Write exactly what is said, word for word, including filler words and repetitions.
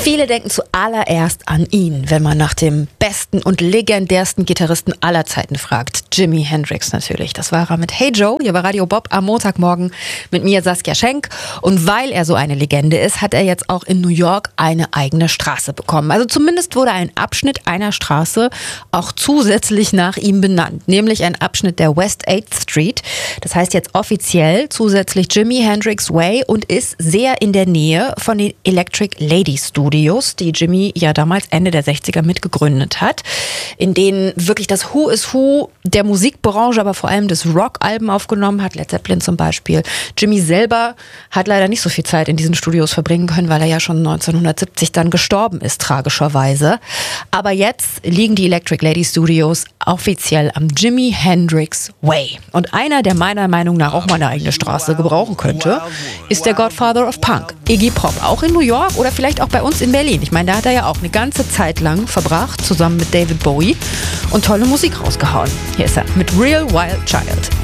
Viele denken zuallererst an ihn, wenn man nach dem besten und legendärsten Gitarristen aller Zeiten fragt. Jimi Hendrix natürlich. Das war er mit Hey Joe, hier bei Radio Bob am Montagmorgen mit mir, Saskia Schenk. Und weil er so eine Legende ist, hat er jetzt auch in New York eine eigene Straße bekommen. Also zumindest wurde ein Abschnitt einer Straße auch zusätzlich nach ihm benannt. Nämlich ein Abschnitt der West eighth Street. Das heißt jetzt offiziell zusätzlich Jimi Hendrix Way und ist sehr in der Nähe von den Electric Lady Studios, die Jimi ja damals Ende der sechziger mitgegründet hat, in denen wirklich das Who is Who der Musikbranche, aber vor allem des Rock-Alben aufgenommen hat, Led Zeppelin zum Beispiel. Jimi selber hat leider nicht so viel Zeit in diesen Studios verbringen können, weil er ja schon neunzehnhundertsiebzig dann gestorben ist, tragischerweise. Aber jetzt liegen die Electric Lady Studios offiziell am Jimi Hendrix Way. Und einer, der meiner Meinung nach auch mal eine eigene Straße gebrauchen könnte, ist der Godfather of Punk, Iggy Pop. Auch in New York oder vielleicht auch bei uns in Berlin. Ich meine, da hat er ja auch eine ganze Zeit lang verbracht, zusammen mit David Bowie und tolle Musik rausgehauen. Hier ist er mit Real Wild Child.